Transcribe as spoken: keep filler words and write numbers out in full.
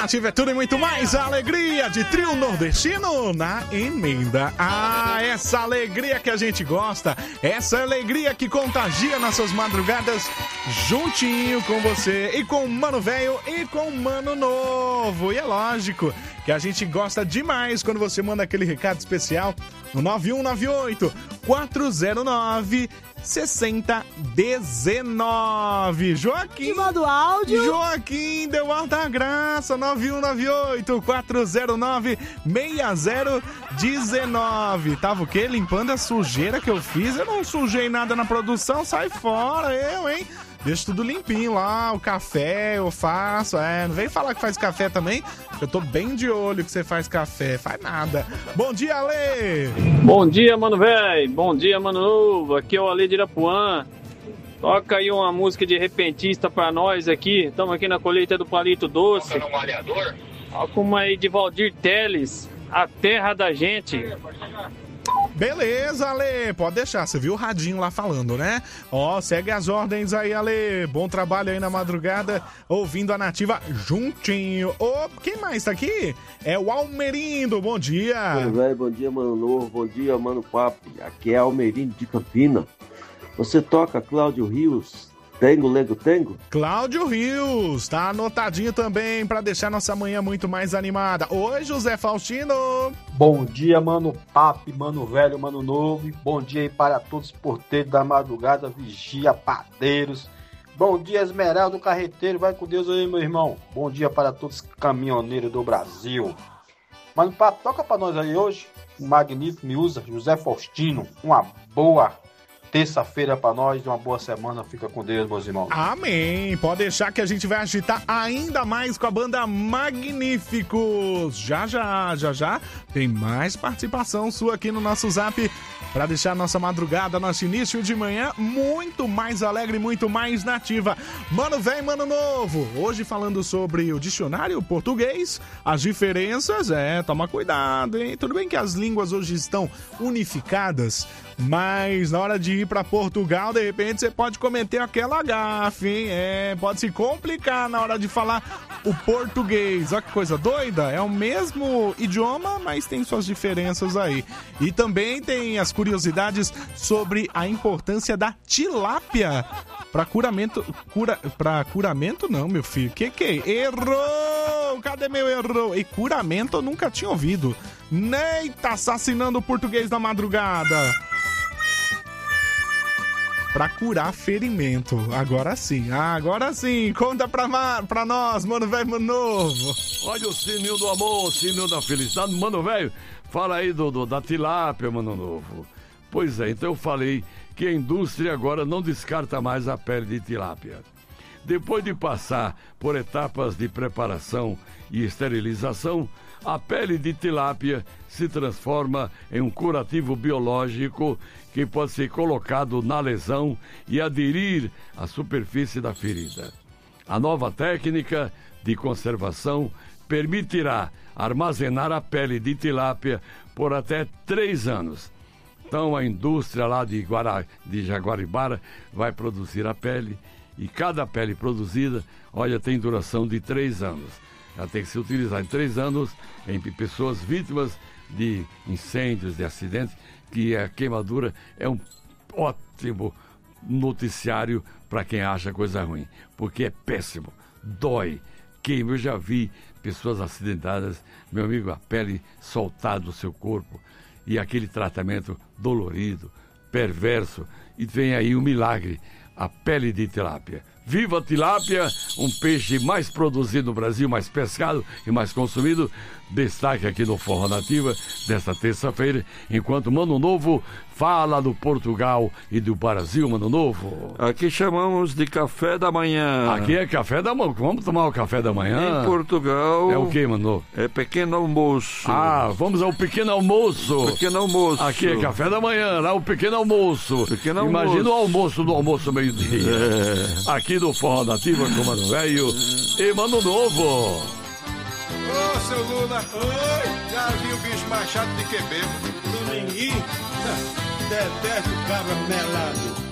Nativa é tudo e muito mais. A alegria de trio nordestino na emenda. Ah, essa alegria que a gente gosta. Essa alegria que contagia nossas madrugadas juntinho com você. E com o Mano Velho e com o Mano Novo. E é lógico que a gente gosta demais quando você manda aquele recado especial no nove um nove oito, quatro zero nove, seis zero um nove. Joaquim. Manda áudio. Joaquim deu alta graça. nove um nove oito, quatro zero nove, seis zero um nove. Tava o quê? Limpando a sujeira que eu fiz. Eu não sujei nada na produção. Sai fora, eu, hein? Deixa tudo limpinho lá, o café eu faço, é, não vem falar que faz café também, eu tô bem de olho que você faz café, faz nada. Bom dia, Ale! Bom dia, mano velho, bom dia, mano novo, aqui é o Ale de Irapuã. Toca aí uma música de repentista pra nós aqui, estamos aqui na colheita do Palito Doce. Toca uma aí de Valdir Teles, A Terra da Gente. Beleza, Ale, pode deixar, você viu o radinho lá falando, né? Ó, segue as ordens aí, Ale, bom trabalho aí na madrugada, ouvindo a Nativa juntinho. Ô, quem mais tá aqui? É o Almerindo, bom dia. Bom, véio, bom dia, Mano Novo, bom dia, Mano Papo, aqui é Almerindo de Campina. Você toca Cláudio Rios, Tengo, Lego, Tengo? Cláudio Rios, tá anotadinho também pra deixar nossa manhã muito mais animada. Oi, José Faustino. Bom dia, Mano Papo, Mano Velho, Mano Novo. Bom dia aí para todos os porteiros da madrugada, vigia, padeiros. Bom dia, Esmeralda, carreteiro. Vai com Deus aí, meu irmão. Bom dia para todos os caminhoneiros do Brasil. Mano Papo, toca pra nós aí hoje. O magnífico me usa, José Faustino. Uma boa terça-feira pra nós, uma boa semana, fica com Deus, meus irmãos. Amém, pode deixar que a gente vai agitar ainda mais com a banda Magníficos. Já, já, já, já, tem mais participação sua aqui no nosso Zap, pra deixar nossa madrugada, nosso início de manhã muito mais alegre, muito mais nativa. Mano velho, mano novo, hoje falando sobre o dicionário português, as diferenças, é, toma cuidado, hein? Tudo bem que as línguas hoje estão unificadas, mas na hora de ir pra Portugal, de repente você pode cometer aquela gafe, hein? É, pode se complicar na hora de falar o português. Olha que coisa doida, é o mesmo idioma, mas tem suas diferenças aí. E também tem as curiosidades sobre a importância da tilápia para curamento, cura, para curamento não, meu filho. Que que é? Errou! Cadê meu erro? E curamento eu nunca tinha ouvido. Neita, assassinando o português na madrugada. Pra curar ferimento. Agora sim, agora sim. Conta pra, ma- pra nós, mano velho, mano novo. Olha o sininho do amor, o sininho da felicidade. Mano velho, fala aí do, do, da tilápia, mano novo. Pois é, então eu falei que a indústria agora não descarta mais a pele de tilápia. Depois de passar por etapas de preparação e esterilização, a pele de tilápia se transforma em um curativo biológico que pode ser colocado na lesão e aderir à superfície da ferida. A nova técnica de conservação permitirá armazenar a pele de tilápia por até três anos. Então a indústria lá de, Guara, de Jaguaribara vai produzir a pele e cada pele produzida, olha, tem duração de três anos. Ela tem que ser utilizada em três anos em pessoas vítimas de incêndios, de acidentes, que a queimadura é um ótimo noticiário para quem acha coisa ruim, porque é péssimo, dói, queima. Eu já vi pessoas acidentadas, meu amigo, a pele soltada do seu corpo e aquele tratamento dolorido, perverso, e vem aí o milagre, a pele de tilápia. Viva a tilápia, um peixe mais produzido no Brasil, mais pescado e mais consumido. Destaque aqui no Forró Nativa desta terça-feira, enquanto Mano Novo fala do Portugal e do Brasil. Mano Novo, aqui chamamos de café da manhã. Aqui é café da manhã. Vamos tomar o café da manhã? Em Portugal é o que, Mano Novo? É pequeno almoço. Ah, vamos ao pequeno almoço. Pequeno almoço. Aqui é café da manhã, lá o pequeno almoço. Pequeno almoço. Imagina o almoço do almoço meio-dia. É. Aqui do Forró Nativa com Mano Velho e Mano Novo. Ô, seu Lula, oi, já vi o bicho mais chato de que bebo. Dominguinho, detesto cabra melado.